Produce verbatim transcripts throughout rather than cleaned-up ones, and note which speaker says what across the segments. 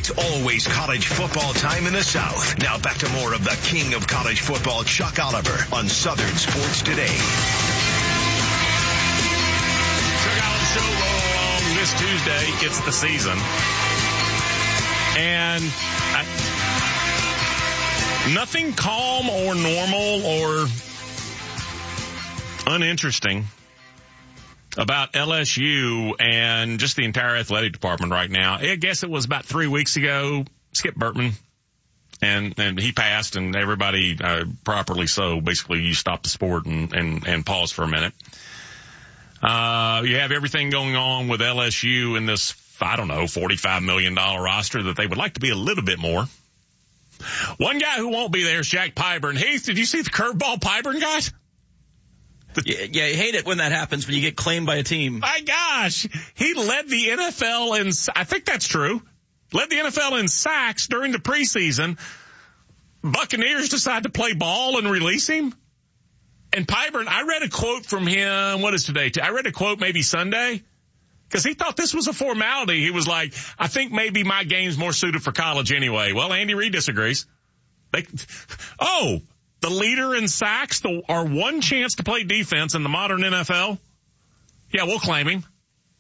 Speaker 1: It's always college football time in the South. Now back to more of the king of college football, Chuck Oliver, on Southern Sports Today.
Speaker 2: Chuck Oliver Show rolling along this Tuesday. It's the season. And I, nothing calm or normal or uninteresting about L S U and just the entire athletic department right now. I guess it was about three weeks ago, Skip Bertman, and, and he passed, and everybody, uh, properly so, basically you stop the sport and, and, and pause for a minute. Uh, you have everything going on with L S U in this, I don't know, forty-five million dollars roster that they would like to be a little bit more. One guy who won't be there is Jack Pyburn. Heath, did you see the curveball Pyburn got?
Speaker 3: Yeah, yeah, you hate it when that happens, when you get claimed by a team.
Speaker 2: My gosh, he led the N F L in, I think that's true, led the N F L in sacks during the preseason. Buccaneers decide to play ball and release him. And Pyburn, I read a quote from him, what is today? I read a quote maybe Sunday, because he thought this was a formality. He was like, I think maybe my game's more suited for college anyway. Well, Andy Reid disagrees. They, oh, the leader in sacks, the, our one chance to play defense in the modern N F L? Yeah, we'll claim him.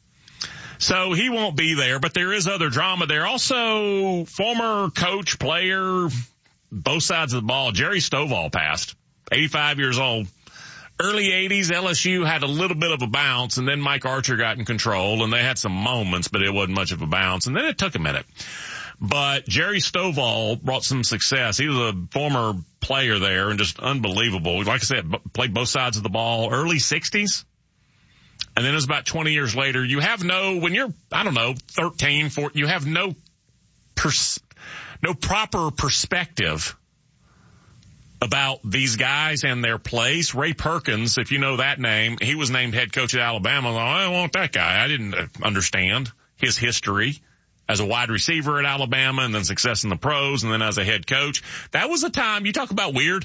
Speaker 2: So he won't be there, but there is other drama there. Also, former coach, player, both sides of the ball, Jerry Stovall passed, eighty-five years old. Early eighties, L S U had a little bit of a bounce, and then Mike Archer got in control, and they had some moments, but it wasn't much of a bounce, and then it took a minute. But Jerry Stovall brought some success. He was a former player there and just unbelievable. Like I said, played both sides of the ball, early sixties. And then it was about twenty years later. You have no, when you're, I don't know, thirteen, fourteen, you have no, pers- no proper perspective about these guys and their place. Ray Perkins, if you know that name, he was named head coach at Alabama. I don't want that guy. I didn't understand his history as a wide receiver at Alabama and then success in the pros and then as a head coach. That was a time, you talk about weird.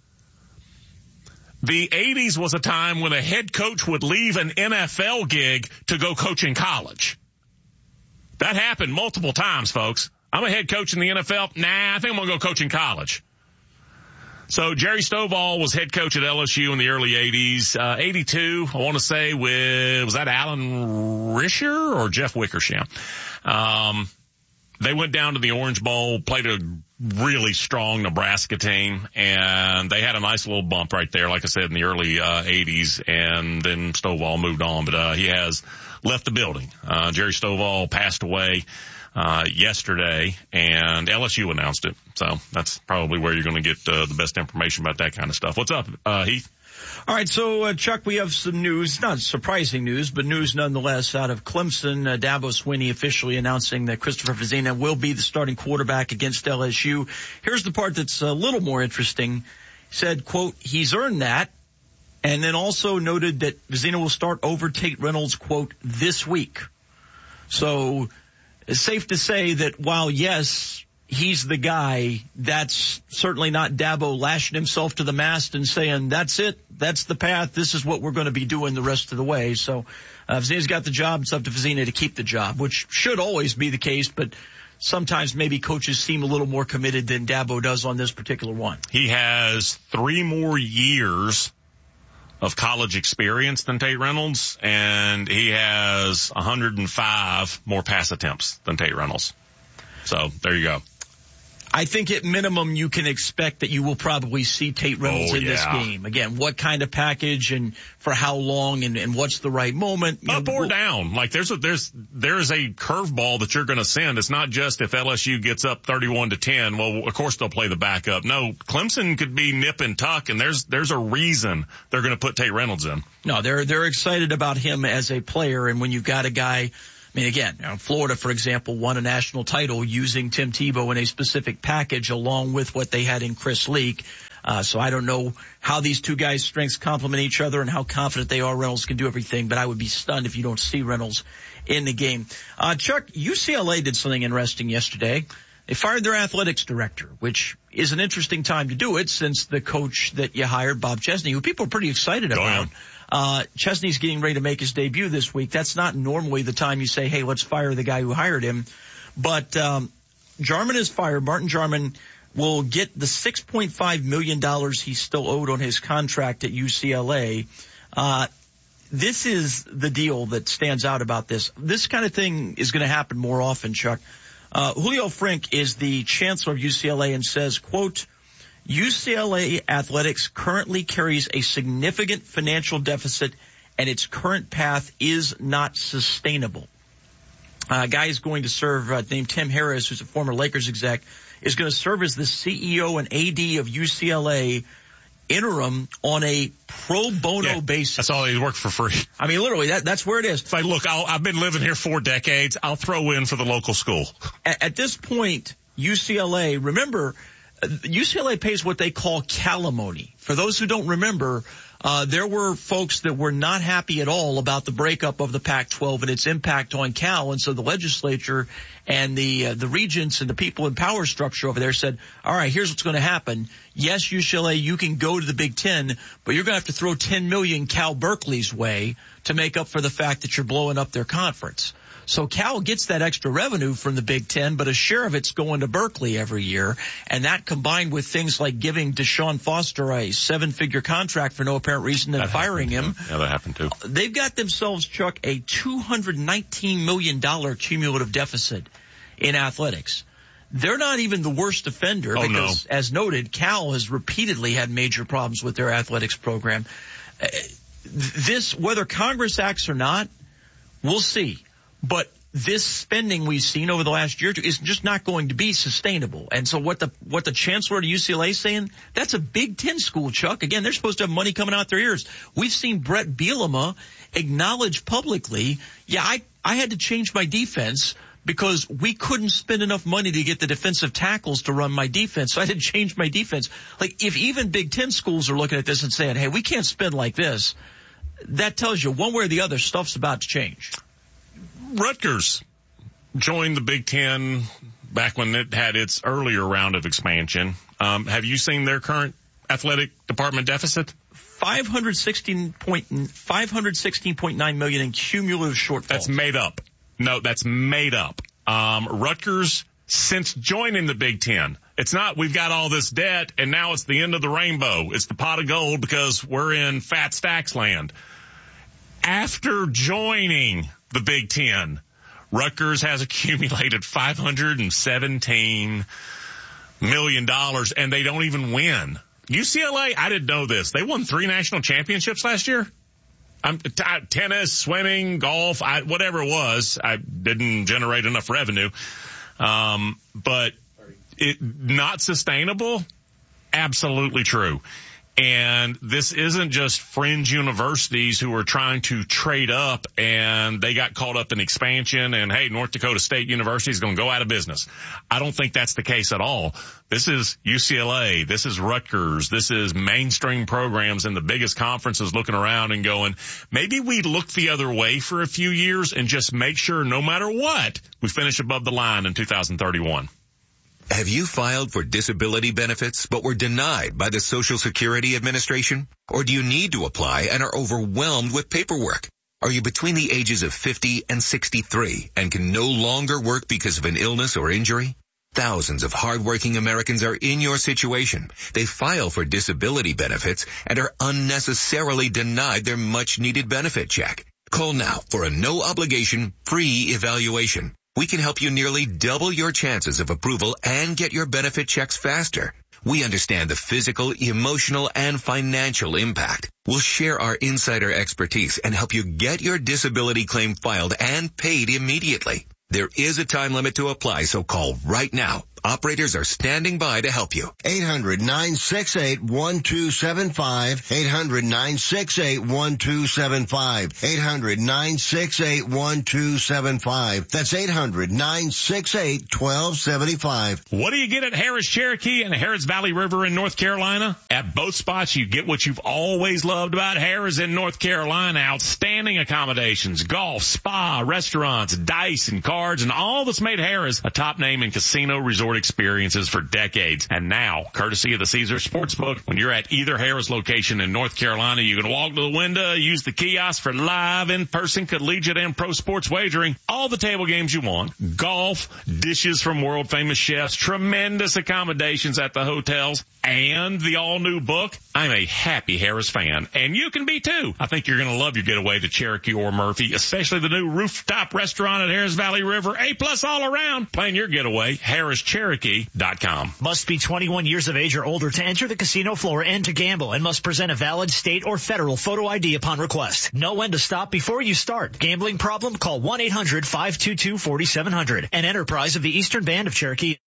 Speaker 2: The eighties was a time when a head coach would leave an N F L gig to go coach in college. That happened multiple times, folks. I'm a head coach in the N F L. Nah, I think I'm going to go coach in college. So Jerry Stovall was head coach at L S U in the early eighties. Uh, eighty-two, I want to say, with, was that Alan Risher or Jeff Wickersham? Um, they went down to the Orange Bowl, played a really strong Nebraska team, and they had a nice little bump right there, like I said, in the early uh, eighties, and then Stovall moved on, but uh, he has left the building. Uh, Jerry Stovall passed away uh yesterday, and L S U announced it. So that's probably where you're going to get uh, the best information about that kind of stuff. What's up, uh Heath?
Speaker 3: All right, so uh, Chuck, we have some news, not surprising news, but news nonetheless out of Clemson. Uh, Dabo Swinney officially announcing that Christopher Vizzina will be the starting quarterback against L S U. Here's the part that's a little more interesting. He said, quote, he's earned that, and then also noted that Vizzina will start over Tate Reynolds, quote, this week. So it's safe to say that while, yes, he's the guy, that's certainly not Dabo lashing himself to the mast and saying, that's it, that's the path, this is what we're going to be doing the rest of the way. So uh, Vizzina's got the job. It's up to Vizzina to keep the job, which should always be the case, but sometimes maybe coaches seem a little more committed than Dabo does on this particular one.
Speaker 2: He has three more years of college experience than Tate Reynolds, and he has one hundred five more pass attempts than Tate Reynolds. So there you go.
Speaker 3: I think at minimum you can expect that you will probably see Tate Reynolds
Speaker 2: oh,
Speaker 3: in
Speaker 2: yeah.
Speaker 3: this game. Again, what kind of package and for how long and, and what's the right moment.
Speaker 2: Up
Speaker 3: know,
Speaker 2: or
Speaker 3: we'll,
Speaker 2: down. Like there's a, there's, there's a curveball that you're going to send. It's not just if L S U gets up thirty-one to ten. Well, of course they'll play the backup. No, Clemson could be nip and tuck, and there's, there's a reason they're going to put Tate Reynolds in.
Speaker 3: No, they're, they're excited about him as a player. And when you've got a guy, I mean, again, you know, Florida, for example, won a national title using Tim Tebow in a specific package along with what they had in Chris Leak. Uh, so I don't know how these two guys' strengths complement each other and how confident they are Reynolds can do everything, but I would be stunned if you don't see Reynolds in the game. Uh, Chuck, U C L A did something interesting yesterday. They fired their athletics director, which is an interesting time to do it since the coach that you hired, Bob Chesney, who people are pretty excited
Speaker 2: Go
Speaker 3: about.
Speaker 2: on.
Speaker 3: Uh, Chesney's getting ready to make his debut this week. That's not normally the time you say, hey, let's fire the guy who hired him. But, um, Jarman is fired. Martin Jarman will get the six point five million dollars he's still owed on his contract at U C L A. Uh, this is the deal that stands out about this. This kind of thing is going to happen more often, Chuck. Uh, Julio Frenk is the chancellor of U C L A and says, quote, U C L A athletics currently carries a significant financial deficit and its current path is not sustainable. Uh, a guy is going to serve, uh, named Tim Harris, who's a former Lakers exec, is going to serve as the C E O and A D of U C L A interim on a pro bono
Speaker 2: yeah,
Speaker 3: basis.
Speaker 2: That's all. He worked for free.
Speaker 3: I mean, literally, that, that's where it is.
Speaker 2: It's like, look, I'll, I've been living here four decades. I'll throw in for the local school.
Speaker 3: At, at this point, U C L A, remember, uh, U C L A pays what they call calimony. For those who don't remember, uh, there were folks that were not happy at all about the breakup of the Pac twelve and its impact on Cal. And so the legislature and the uh, the regents and the people in power structure over there said, all right, here's what's going to happen. Yes, U C L A, you can go to the Big Ten, but you're going to have to throw ten million Cal Berkeley's way to make up for the fact that you're blowing up their conference. So Cal gets that extra revenue from the Big Ten, but a share of it's going to Berkeley every year. And that combined with things like giving Deshaun Foster a seven-figure contract for no apparent reason and
Speaker 2: that
Speaker 3: firing him.
Speaker 2: Too. Yeah, that happened too.
Speaker 3: They've got themselves, Chuck, a two hundred nineteen million dollars cumulative deficit in athletics. They're not even the worst offender
Speaker 2: oh,
Speaker 3: because,
Speaker 2: no.
Speaker 3: as noted, Cal has repeatedly had major problems with their athletics program. Uh, this, whether Congress acts or not, we'll see. But this spending we've seen over the last year or two is just not going to be sustainable. And so what the what the chancellor at U C L A is saying, that's a Big Ten school, Chuck. Again, they're supposed to have money coming out their ears. We've seen Brett Bielema acknowledge publicly, yeah, I, I had to change my defense because we couldn't spend enough money to get the defensive tackles to run my defense. So I had to change my defense. Like, if even Big Ten schools are looking at this and saying, hey, we can't spend like this, that tells you one way or the other stuff's about to change.
Speaker 2: Rutgers joined the Big Ten back when it had its earlier round of expansion. Um, have you seen their current athletic department deficit?
Speaker 3: five hundred sixteen point nine million in cumulative shortfalls.
Speaker 2: That's made up. No, that's made up. Um, Rutgers, since joining the Big Ten, it's not we've got all this debt and now it's the end of the rainbow. It's the pot of gold because we're in fat stacks land. After joining the Big Ten, Rutgers has accumulated five hundred seventeen million dollars, and they don't even win. U C L A, I didn't know this. They won three national championships last year. Um, t- tennis, swimming, golf, I, whatever it was. I didn't generate enough revenue. Um, but it not sustainable? Absolutely true. And this isn't just fringe universities who are trying to trade up and they got caught up in expansion and, hey, North Dakota State University is going to go out of business. I don't think that's the case at all. This is U C L A. This is Rutgers. This is mainstream programs in the biggest conferences looking around and going, maybe we look the other way for a few years and just make sure no matter what, we finish above the line in two thousand thirty-one.
Speaker 4: Have you filed for disability benefits but were denied by the Social Security Administration? Or do you need to apply and are overwhelmed with paperwork? Are you between the ages of fifty and sixty-three and can no longer work because of an illness or injury? Thousands of hardworking Americans are in your situation. They file for disability benefits and are unnecessarily denied their much-needed benefit check. Call now for a no-obligation, free evaluation. We can help you nearly double your chances of approval and get your benefit checks faster. We understand the physical, emotional, and financial impact. We'll share our insider expertise and help you get your disability claim filed and paid immediately. There is a time limit to apply, so call right now. Operators are standing by to help you.
Speaker 5: eight hundred nine six eight one two seven five. eight hundred nine six eight one two seven five. eight hundred nine six eight one two seven five. That's eight hundred nine six eight one two seven five.
Speaker 2: What do you get at Harris Cherokee and Harris Valley River in North Carolina? At both spots, you get what you've always loved about Harris in North Carolina. Outstanding accommodations, golf, spa, restaurants, dice, and cards, and all that's made Harris a top name in casino, resort, resort experiences for decades. And now, courtesy of the Caesars Sportsbook, when you're at either Harrah's location in North Carolina, you can walk to the window, use the kiosk for live, in-person, collegiate, and pro sports wagering. All the table games you want, golf, dishes from world-famous chefs, tremendous accommodations at the hotels, and the all-new book. I'm a happy Harrah's fan, and you can be too. I think you're going to love your getaway to Cherokee or Murphy, especially the new rooftop restaurant at Harrah's Valley River. A-plus all around. Plan your getaway, Harrah's Cherokee dot com.
Speaker 6: Must be twenty-one years of age or older to enter the casino floor and to gamble, and must present a valid state or federal photo I D upon request. Know when to stop before you start. Gambling problem? Call one eight hundred five two two four seven zero zero. An enterprise of the Eastern Band of Cherokee.